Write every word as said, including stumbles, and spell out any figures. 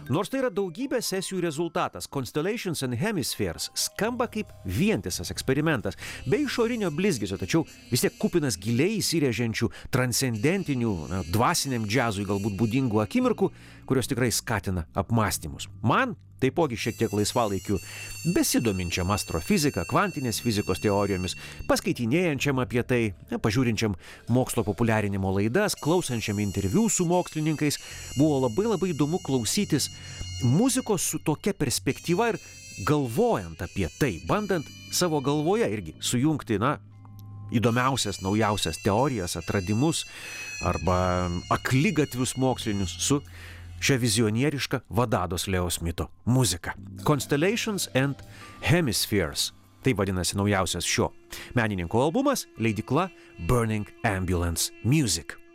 Nors tai yra daugybė sesijų rezultatas, Constellations and Hemispheres skamba kaip vientisas eksperimentas, be išorinio blizgesio, tačiau vis tiek kupinas giliai įsirėžiančių, transcendentinių, na, dvasiniam džiazui galbūt būdingų akimirkų, kurios tikrai skatina apmąstymus. Man taipogi šiek tiek laisvalaikiu besidominčiam astrofizika, kvantinės fizikos teorijomis, paskaitinėjančiam apie tai, pažiūrinčiam mokslo populiarinimo laidas, klausančiam interviu su mokslininkais, buvo labai labai įdomu klausytis muzikos su tokia perspektyva ir galvojant apie tai, bandant savo galvoje irgi sujungti, na, įdomiausias, naujausias teorijas, atradimus arba akligatvius mokslinius su šią vizionierišką Vadados Leo Smito muziką. Constellations and Hemispheres. Tai vadinasi naujausias šio menininko albumas, leidykla Burning Ambulance Music.